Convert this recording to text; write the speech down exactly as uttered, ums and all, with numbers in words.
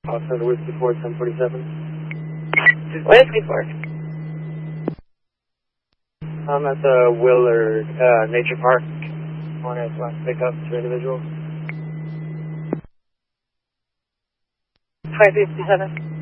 Officer Whiskey four, ten forty-seven. Whiskey four. I'm at the Willard uh, Nature Park. Want to pick up two individuals. five fifty-seven.